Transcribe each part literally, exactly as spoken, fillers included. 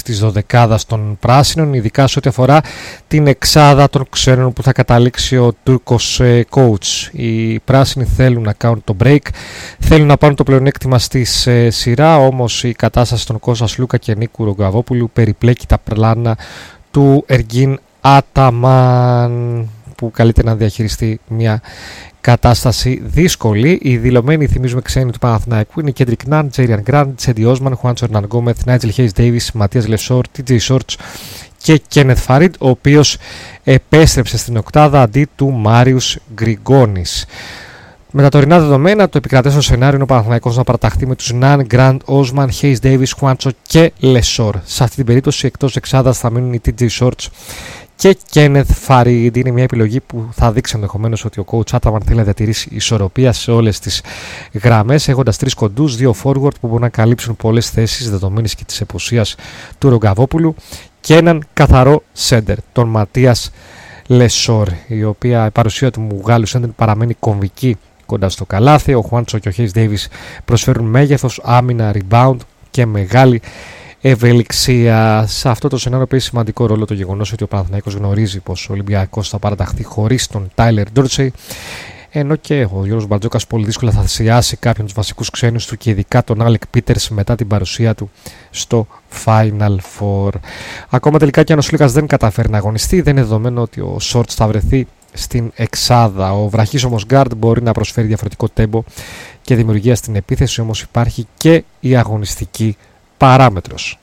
της δωδεκάδας των πράσινων, ειδικά σε ό,τι αφορά την εξάδα των ξένων που θα καταλήξει ο Τούρκος coach. Οι πράσινοι θέλουν να κάνουν το break, θέλουν να πάρουν το πλεονέκτημα στη σειρά, όμως η κατάσταση των Κώστας Λούκα και Νίκου Ρογκαβόπουλου περιπλέκει τα πλάνα του Εργίν Αταμάν, που καλείται να διαχειριστεί μια κατάσταση δύσκολη. Οι δηλωμένοι, θυμίζουμε, ξένοι του Παναθηναϊκού είναι Κέντρικ Ναν, Τζέριαν Γκραντ, Τσέντι Όσμαν, Χουάντσο Ερναν Γκόμεθ, Νάιτζελ Χέις Ντέιβις, Ματίας Λεσόρ, Τι Τζέι Σόρτς και Κένεθ Φαρίντ, ο οποίος επέστρεψε στην οκτάδα αντί του Μάριους Γκριγκόνης. Με τα τωρινά δεδομένα, το επικρατέστερο σενάριο είναι ο Παναθηναϊκός να παραταχθεί με τους Ναν, Γκραντ, Όσμαν, Χέις Ντέιβις, Χουάντσο και Λεσόρ. Σε αυτή την περίπτωση, εκτός εξάδας θα μείνουν οι Τι Τζέι Σόρτς και Κένεθ Φαρίντ. Είναι μια επιλογή που θα δείξει ενδεχομένως ότι ο coach Άταμαν θέλει να διατηρήσει ισορροπία σε όλες τις γραμμές, έχοντας τρεις κοντούς, δύο forward που μπορούν να καλύψουν πολλές θέσεις δεδομένης και της επουσίας του Ρογκαβόπουλου και έναν καθαρό σέντερ, τον Ματίας Λεσόρ, η οποία η παρουσία του Γάλλου σέντερ παραμένει κομβική κοντά στο καλάθι. Ο Χουάντσο και ο Χέις Ντέιβις προσφέρουν μέγεθος, άμυνα, rebound και μεγάλη ευελιξία. Σε αυτό το σενάριο παίζει σημαντικό ρόλο το γεγονός ότι ο Παναθηναϊκός γνωρίζει πως ο Ολυμπιακός θα παραταχθεί χωρίς τον Τάιλερ Ντόρσεϊ, ενώ και ο Γιώργος Μπαρτζόκας πολύ δύσκολα θα θυσιάσει κάποιον τους βασικούς ξένους του και ειδικά τον Άλεκ Πίτερς μετά την παρουσία του στο Final Four. Ακόμα τελικά και αν ο Σλούκας δεν καταφέρει να αγωνιστεί, δεν είναι δεδομένο ότι ο Σόρτς θα βρεθεί στην εξάδα. Ο βραχής όμως γκάρντ μπορεί να προσφέρει διαφορετικό τέμπο και δημιουργία στην επίθεση, όμως υπάρχει και η αγωνιστική παράμετρος.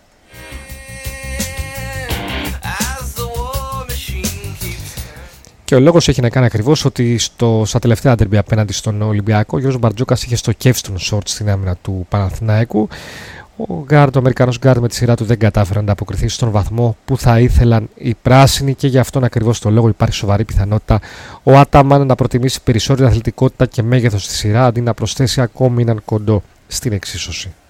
Και ο λόγος έχει να κάνει ακριβώς ότι στο, στα τελευταία ντερμπι απέναντι στον Ολυμπιακό, ο Γιώργος Μπαρτζόκας είχε στοχεύσει τον Σόρτ στην άμυνα του Παναθηναϊκού. Ο γκάρντ, ο Αμερικανός γκάρντ με τη σειρά του δεν κατάφερε να αποκριθεί στον βαθμό που θα ήθελαν οι πράσινοι και γι' αυτόν ακριβώς το λόγο υπάρχει σοβαρή πιθανότητα ο Άταμαν να προτιμήσει περισσότερη αθλητικότητα και μέγεθος στη σειρά αντί να προσθέσει ακόμη έναν κοντό στην εξίσωση.